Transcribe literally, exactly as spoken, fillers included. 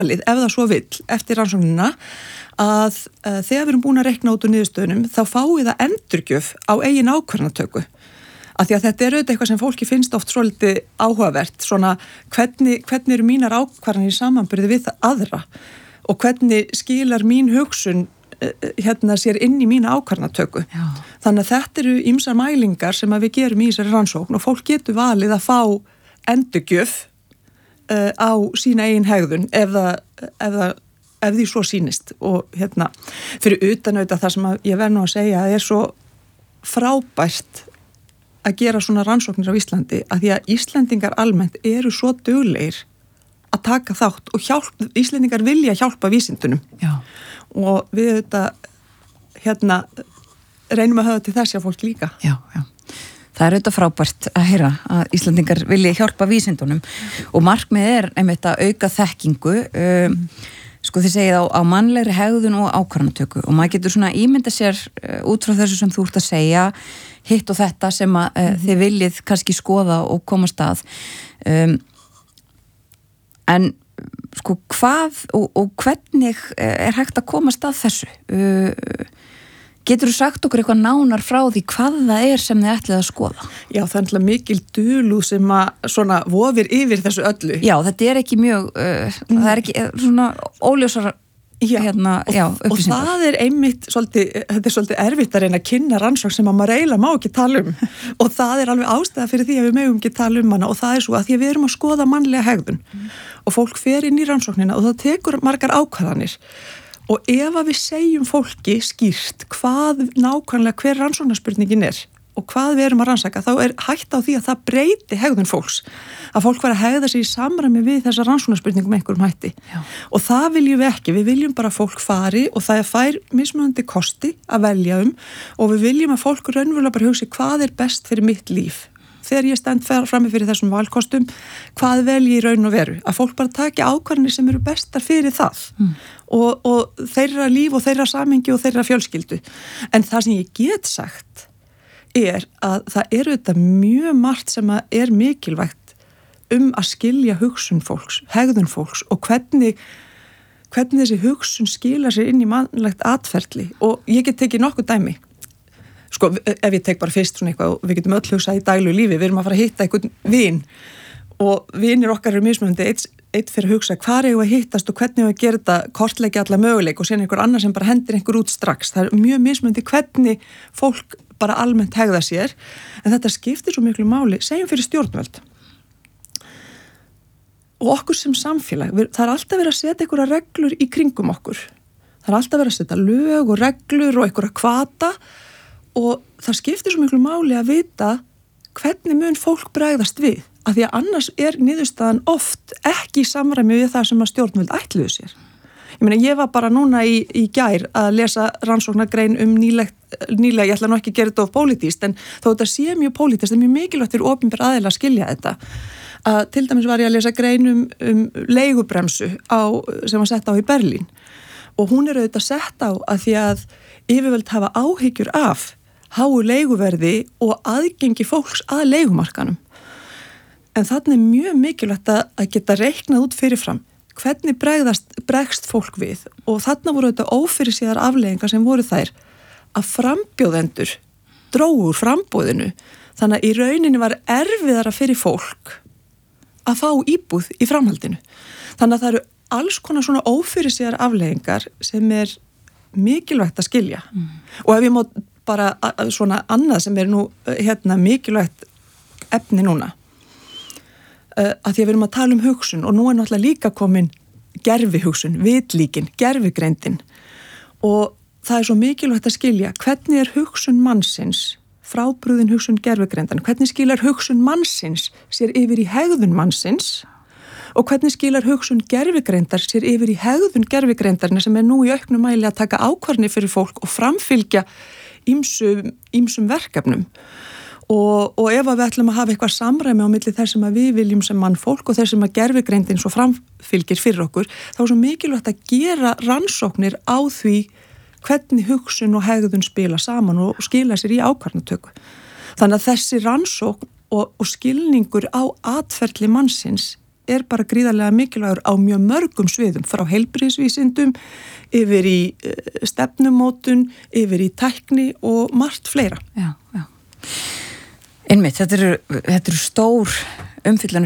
valið, ef það svo vill, eftir rannsóknina að uh, þegar við erum búin að rekna út úr niðurstöðunum þá fáið það endurgjöf á eigin ákvarðanatöku. Af því að þetta er auðvitað eitthvað sem fólki finnst oft svolítið áhugavert, svona hvernig, hvernig eru mínar ákvarðanir í samanburði við aðra og hvernig skilar mín hugsun hérna sér inn í mína ákvarðanatöku. Já. Þannig að þetta eru ýmsar mælingar sem að við gerum í þessari rannsókn og fólk getur valið að fá endurgjöf uh, á sína eigin hegðun ef það, ef það, ef því svo sýnist. Og hérna, fyrir utan auðvitað það sem ég verð nú að segja er svo frábært að gera svona rannsóknir á Íslandi að því að Íslendingar almennt eru svo duglegir að taka þátt og hjálp, Íslendingar vilja hjálpa vísindunum. Já. Og við þetta hérna reynum að hafa til þessi að fólk líka. Já, já. Það er auðvitað frábært að heyra að Íslendingar vilja hjálpa vísindunum og markmið er einmitt að auka þekkingu um, sko þið segið á, á mannlegri hegðun og ákvarðanatöku og maður getur svona ímynda sér uh, út frá þessu sem þú ert að segja hitt og þetta sem að uh, mm-hmm. þið viljið kannski skoða og komast að um, en sko hvað og, og hvernig er hægt að komast að þessu? Uh, getur þú sagt okkur eitthvað nánar frá því hvað það er sem þið ætlið að skoða? Já, það er náttúrulega mikil dulúð sem að svona vofir yfir þessu öllu. Já, þetta er ekki mjög, uh, mm. það er ekki svona óljósar Já, hérna, og, já, og það er einmitt svolítið, þetta er svolítið erfitt að reyna að kynna rannsókn sem að maður eiginlega má ekki tala um og það er alveg ástæða fyrir því að við megum ekki tala um hana og það er svo að því að við erum að skoða mannlega hegðun mm. og fólk fer inn í rannsóknina og það tekur margar ákvarðanir og ef að við segjum fólki skýrt hvað nákvæmlega hver rannsóknarspurningin er og hvað við erum að rannsaka, þá er hægt á því að það breyti hegðun fólks, að fólk var að hegða sig í samræmi við þessa rannsóknarspurningum einhverjum hætti. Já. Og það viljum við ekki, við viljum bara að fólk fari og það er fær mismunandi kosti að velja um og við viljum að fólk raunverulega bara hugsi hvað er best fyrir mitt líf. Þegar ég stend frammi fyrir þessum valkostum, hvað velji í raun og veru, að fólk bara taki ákvarðanir sem eru bestar fyrir það mm. og, og þeirra líf og þeirra samhengi og þeirra fjölskyldu. En það sem ég get sagt er að það eru þetta mjög margt sem er mikilvægt um að skilja hugsun fólks, hegðun fólks og hvernig, hvernig þessi hugsun skila sér inn í mannlegt atferli og ég get tekið nokkuð dæmi. Sko, ef ég tek bara fyrst svona eitthvað og við getum öll hugsað í daglegu lífi, við erum að fara að hitta einhvern vin og vinir okkar eru mismunandi, eitt, eitt fyrir að hugsa hvar eigum að hittast og hvernig eigum að gera þetta, kortleggja alla möguleik og síðan einhver annar sem bara hendir einhver út strax. Það er mjög mismunandi hvernig fólk bara almennt hegða sér, en þetta skiptir svo miklu máli, segjum fyrir stjórnvöld. Og okkur sem samfélag, það er alltaf verið að setja einhverja reglur í kringum okkur. Það er alltaf verið að setja lög og reglur og einhverja hvata og það skiptir svo miklu máli að vita hvernig mun fólk bregðast við, af því að annars er niðurstaðan oft ekki í samræmi við það sem að stjórnvöld ætluðu sér. Ég meina, ég var bara núna í, í gær að lesa rannsóknargrein um nýlegt, nýlega, ég ætla nú ekki að gera þetta of pólitískt, en þó þetta sé mjög pólitískt, það er mjög mikilvægt fyrir opinber aðeila að skilja þetta. Að, til dæmis var ég að lesa grein um, um leigubremsu á, sem var sett á í Berlín og hún er auðvitað sett á að því að yfirvöld hafa áhyggjur af háu leiguverði og aðgengi fólks að leigumarkanum. En þarna er mjög mikilvægt að geta reiknað út fyrirfram hvernig bregðast, bregst fólk við og þarna voru þetta ófyrirsíðar afleiðingar sem voru þær að frambjóðendur drógu úr frambúðinu þannig að í rauninni var erfiðara fyrir fólk að fá íbúð í framhaldinu. Þannig að það eru alls konar svona ófyrirsíðar afleiðingar sem er mikilvægt að skilja mm. og ef ég má bara svona annað sem er nú hérna mikilvægt efni núna Uh, að því að við erum að tala um hugsun og nú er náttúrulega líka komin gervihugsun, vitlíkin, gervigreindin og það er svo mikilvægt að skilja hvernig er hugsun mannsins, frábrugðin hugsun gervigreindan, hvernig skilar hugsun mannsins sér yfir í hegðun mannsins og hvernig skilar hugsun gervigreindar sér yfir í hegðun gervigreindarna sem er nú í auknum mæli að taka ákvarðanir fyrir fólk og framfylgja ýmsum, ýmsum verkefnum. Og, og ef við ætlum að hafa eitthvað samræmi á milli þess sem við viljum sem mannfólk og þess sem að gervigreindin svo framfylgir fyrir okkur, þá er svo mikilvægt að gera rannsóknir á því hvernig hugsun og hegðun spila saman og skila sér í ákvarðanatöku. Þannig að þessi rannsókn og, og skilningur á atferli mannsins er bara gríðarlega mikilvægur á mjög mörgum sviðum, frá heilbrigðisvísindum, yfir í stefnumótun, yfir í tækni og margt fleira. Já, já. Einmitt, þetta eru, þetta eru stór umfyllanir